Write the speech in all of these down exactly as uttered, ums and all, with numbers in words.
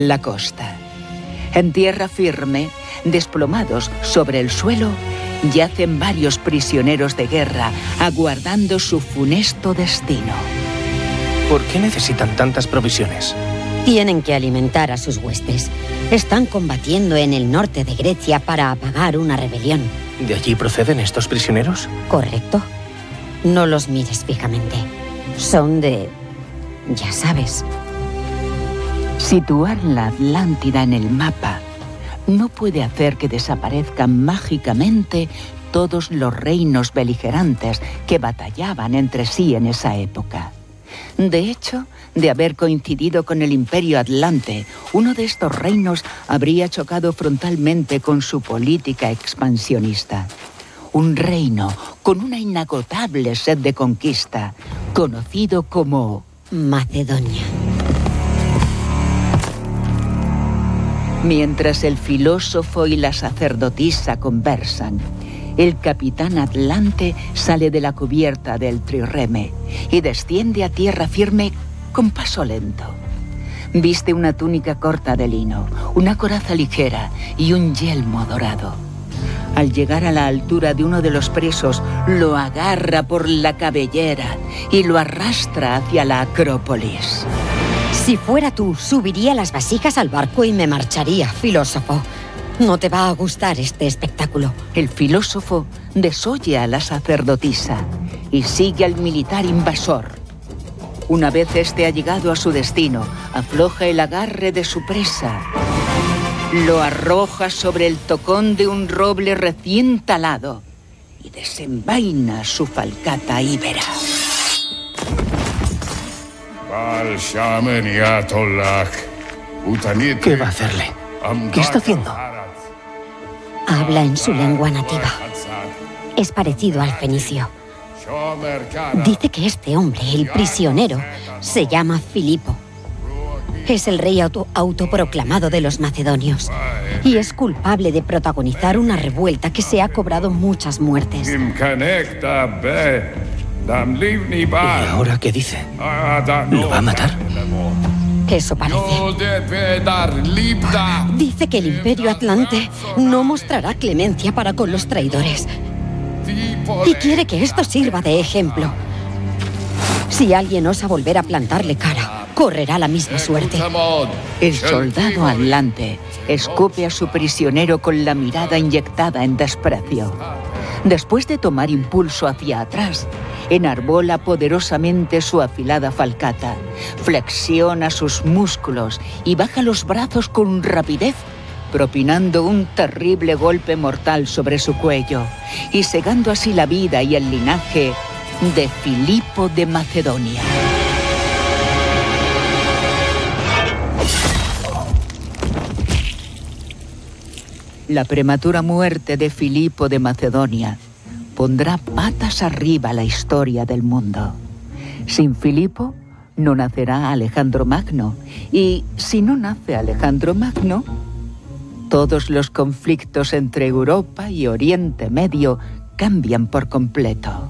la costa. En tierra firme, desplomados sobre el suelo, yacen varios prisioneros de guerra aguardando su funesto destino. ¿Por qué necesitan tantas provisiones? Tienen que alimentar a sus huestes. Están combatiendo en el norte de Grecia para apagar una rebelión. ¿De allí proceden estos prisioneros? Correcto. No los mires fijamente. Son de... ya sabes. Situar la Atlántida en el mapa no puede hacer que desaparezcan mágicamente todos los reinos beligerantes que batallaban entre sí en esa época. De hecho, de haber coincidido con el Imperio Atlante, uno de estos reinos habría chocado frontalmente con su política expansionista. Un reino con una inagotable sed de conquista, conocido como Macedonia. Mientras el filósofo y la sacerdotisa conversan, el capitán Atlante sale de la cubierta del trireme y desciende a tierra firme con paso lento. Viste una túnica corta de lino, una coraza ligera y un yelmo dorado. Al llegar a la altura de uno de los presos, lo agarra por la cabellera y lo arrastra hacia la Acrópolis. Si fuera tú, subiría las vasijas al barco y me marcharía, filósofo. No te va a gustar este espectáculo. El filósofo desoye a la sacerdotisa y sigue al militar invasor. Una vez este ha llegado a su destino, afloja el agarre de su presa. Lo arroja sobre el tocón de un roble recién talado y desenvaina su falcata íbera. ¿Qué va a hacerle? ¿Qué está haciendo? Habla en su lengua nativa. Es parecido al fenicio. Dice que este hombre, el prisionero, se llama Filipo. Es el rey auto autoproclamado de los macedonios y es culpable de protagonizar una revuelta que se ha cobrado muchas muertes. ¿Y ahora qué dice? ¿Lo va a matar? Eso parece. Dice que el Imperio Atlante no mostrará clemencia para con los traidores. Y quiere que esto sirva de ejemplo. Si alguien osa volver a plantarle cara, correrá la misma suerte. El soldado atlante escupe a su prisionero con la mirada inyectada en desprecio. Después de tomar impulso hacia atrás, enarbola poderosamente su afilada falcata, flexiona sus músculos y baja los brazos con rapidez, propinando un terrible golpe mortal sobre su cuello y segando así la vida y el linaje de Filipo de Macedonia. La prematura muerte de Filipo de Macedonia pondrá patas arriba la historia del mundo. Sin Filipo no nacerá Alejandro Magno, y si no nace Alejandro Magno, todos los conflictos entre Europa y Oriente Medio cambian por completo.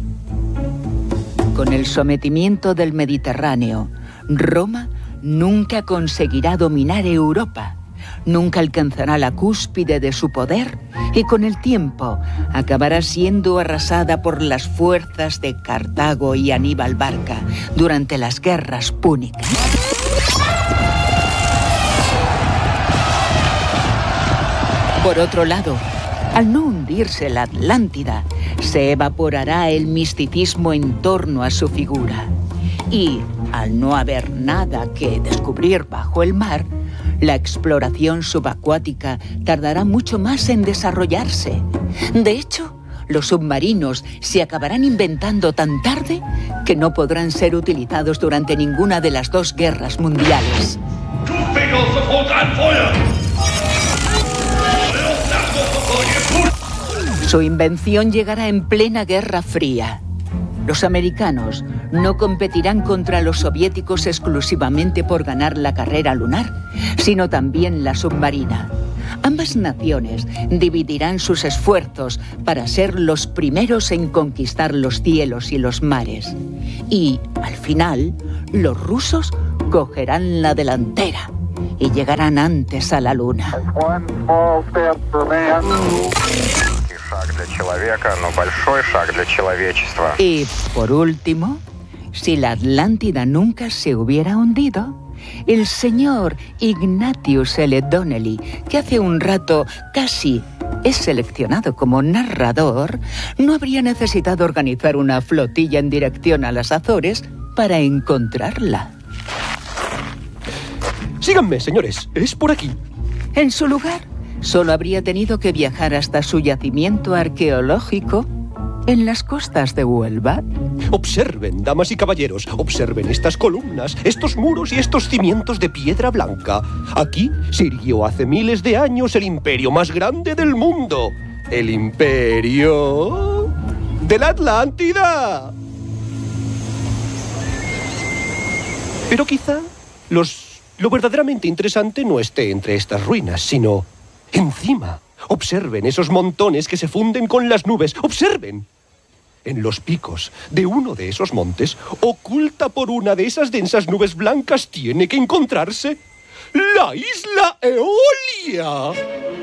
Con el sometimiento del Mediterráneo, Roma nunca conseguirá dominar Europa, nunca alcanzará la cúspide de su poder y con el tiempo acabará siendo arrasada por las fuerzas de Cartago y Aníbal Barca durante las guerras púnicas. Por otro lado, al no hundirse la Atlántida, se evaporará el misticismo en torno a su figura. Y, al no haber nada que descubrir bajo el mar, la exploración subacuática tardará mucho más en desarrollarse. De hecho, los submarinos se acabarán inventando tan tarde que no podrán ser utilizados durante ninguna de las dos guerras mundiales. Su invención llegará en plena Guerra Fría. Los americanos no competirán contra los soviéticos exclusivamente por ganar la carrera lunar, sino también la submarina. Ambas naciones dividirán sus esfuerzos para ser los primeros en conquistar los cielos y los mares. Y, al final, los rusos cogerán la delantera y llegarán antes a la luna. Y, por último, si la Atlántida nunca se hubiera hundido, el señor Ignatius L. Donnelly, que hace un rato casi es seleccionado como narrador, no habría necesitado organizar una flotilla en dirección a las Azores para encontrarla. Síganme, señores, es por aquí. En su lugar, solo habría tenido que viajar hasta su yacimiento arqueológico en las costas de Huelva. Observen, damas y caballeros, observen estas columnas, estos muros y estos cimientos de piedra blanca. Aquí se irguió hace miles de años el imperio más grande del mundo. El imperio de la Atlántida. Pero quizá los, lo verdaderamente interesante no esté entre estas ruinas, sino encima. Observen esos montones que se funden con las nubes. Observen. En los picos de uno de esos montes, oculta por una de esas densas nubes blancas, tiene que encontrarse la isla Eolia.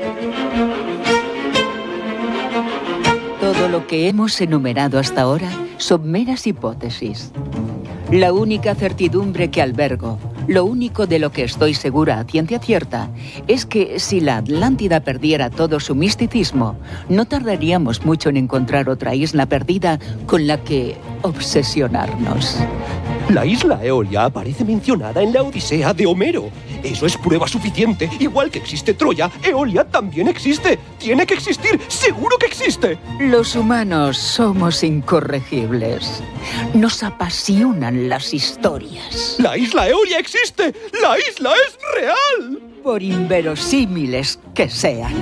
Todo lo que hemos enumerado hasta ahora son meras hipótesis. La única certidumbre que albergo, lo único de lo que estoy segura a ciencia cierta, es que si la Atlántida perdiera todo su misticismo, no tardaríamos mucho en encontrar otra isla perdida con la que obsesionarnos. La isla Eolia aparece mencionada en la Odisea de Homero. Eso es prueba suficiente. Igual que existe Troya, Eolia también existe. Tiene que existir. ¡Seguro que existe! Los humanos somos incorregibles. Nos apasionan las historias. ¡La isla Eolia existe! ¡La isla es real! Por inverosímiles que sean.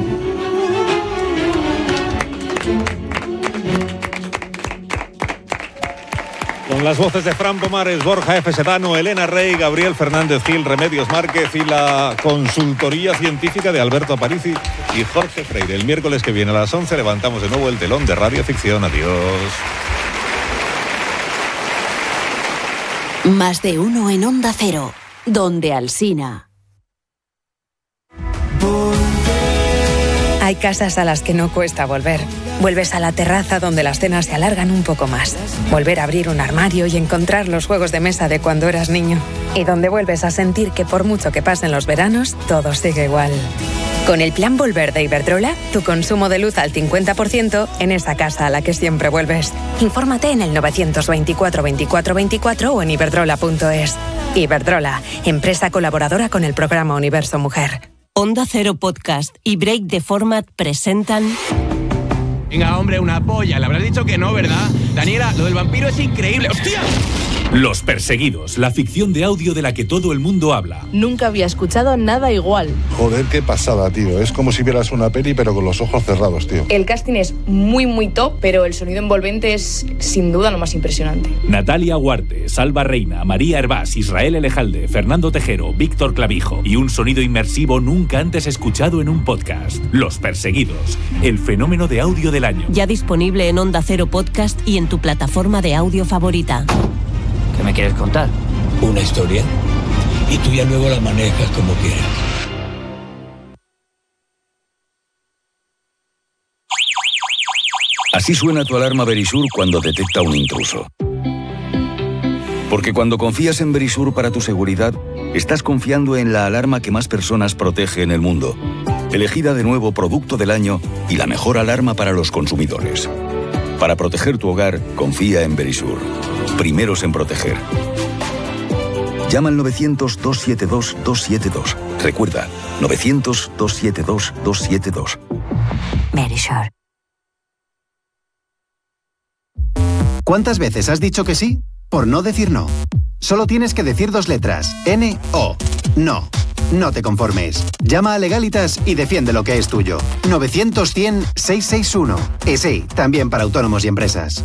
Con las voces de Fran Pomares, Borja F. Sedano, Elena Rey, Gabriel Fernández Gil, Remedios Márquez y la consultoría científica de Alberto Aparici y Jorge Freire. El miércoles que viene a las once levantamos de nuevo el telón de Radio Ficción. Adiós. Más de uno en Onda Cero, donde Alsina. Hay casas a las que no cuesta volver. Vuelves a la terraza donde las cenas se alargan un poco más. Volver a abrir un armario y encontrar los juegos de mesa de cuando eras niño. Y donde vuelves a sentir que por mucho que pasen los veranos, todo sigue igual. Con el plan Volver de Iberdrola, tu consumo de luz al cincuenta por ciento en esa casa a la que siempre vuelves. Infórmate en el novecientos veinticuatro veinticuatro veinticuatro o en iberdrola punto es. Iberdrola, empresa colaboradora con el programa Universo Mujer. Onda Cero Podcast y Break the Format presentan... Venga, hombre, una polla. Le habrás dicho que no, ¿verdad? Daniela, lo del vampiro es increíble. ¡Hostia! Los Perseguidos, la ficción de audio de la que todo el mundo habla. Nunca había escuchado nada igual. Joder, qué pasada, tío. Es como si vieras una peli, pero con los ojos cerrados, tío. El casting es muy, muy top, pero el sonido envolvente es, sin duda, lo más impresionante. Natalia Huarte, Salva Reina, María Hervás, Israel Elejalde, Fernando Tejero, Víctor Clavijo y un sonido inmersivo nunca antes escuchado en un podcast. Los Perseguidos, el fenómeno de audio del año. Ya disponible en Onda Cero Podcast y en tu plataforma de audio favorita. ¿Qué me quieres contar? Una historia. Y tú ya luego la manejas como quieras. Así suena tu alarma Verisur cuando detecta un intruso. Porque cuando confías en Verisur para tu seguridad, estás confiando en la alarma que más personas protege en el mundo. Elegida de nuevo producto del año y la mejor alarma para los consumidores. Para proteger tu hogar, confía en Verisur. Primeros en proteger. Llama al novecientos, dos siete dos, dos siete dos. Recuerda, novecientos, dos siete dos, dos siete dos. Verisur. ¿Cuántas veces has dicho que sí por no decir no? Solo tienes que decir dos letras. N O. No. No te conformes. Llama a Legalitas y defiende lo que es tuyo. novecientos, cien, seiscientos sesenta y uno. Y sí, también para autónomos y empresas.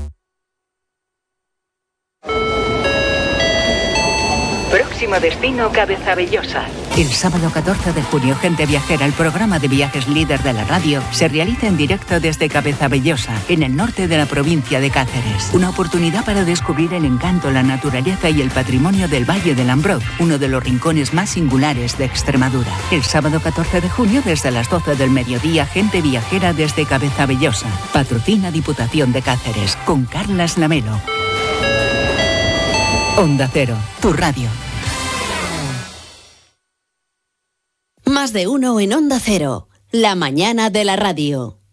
Próximo destino, Cabeza Vellosa. El sábado catorce de junio, Gente Viajera, el programa de viajes líder de la radio, se realiza en directo desde Cabezabellosa, en el norte de la provincia de Cáceres. Una oportunidad para descubrir el encanto, la naturaleza y el patrimonio del Valle del Ambroz, uno de los rincones más singulares de Extremadura. El sábado catorce de junio, desde las doce del mediodía, Gente Viajera desde Cabezabellosa. Patrocina Diputación de Cáceres, con Carlas Lamelo. Onda Cero, tu radio. Más de uno en Onda Cero, la mañana de la radio.